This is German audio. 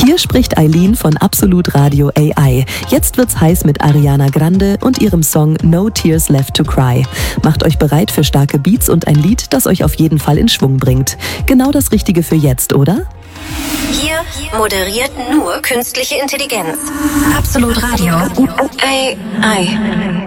Hier spricht Eileen von Absolut Radio AI. Jetzt wird's heiß mit Ariana Grande und ihrem Song No Tears Left to Cry. Macht euch bereit für starke Beats und ein Lied, das euch auf jeden Fall in Schwung bringt. Genau das Richtige für jetzt, oder? Hier moderiert nur künstliche Intelligenz. Absolut Radio AI.